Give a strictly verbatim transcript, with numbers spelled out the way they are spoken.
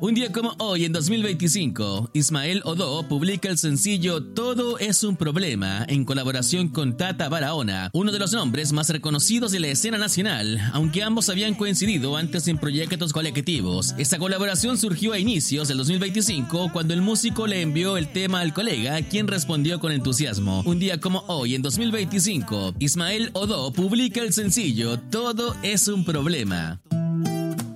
Un día como hoy, en dos mil veinticinco, Ismael Odó publica el sencillo Todo es un problema en colaboración con Tata Barahona, uno de los nombres más reconocidos de la escena nacional, aunque ambos habían coincidido antes en proyectos colectivos. Esta colaboración surgió a inicios del dos mil veinticinco cuando el músico le envió el tema al colega, quien respondió con entusiasmo. Un día como hoy, en dos mil veinticinco, Ismael Odó publica el sencillo Todo es un problema.